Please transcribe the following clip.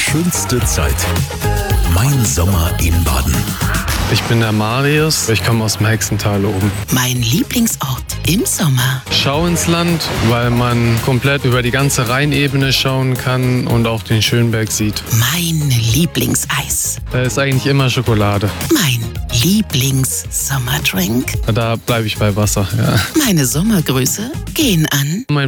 schönste Zeit. Mein Sommer in Baden. Ich bin der Marius, ich komme aus dem Hexental oben. Mein Lieblingsort im Sommer. Schau ins Land, weil man komplett über die ganze Rheinebene schauen kann und auch den Schönberg sieht. Mein Lieblingseis. Da ist eigentlich immer Schokolade. Mein Lieblings-Sommerdrink. Da bleibe ich bei Wasser, ja. Meine Sommergrüße gehen an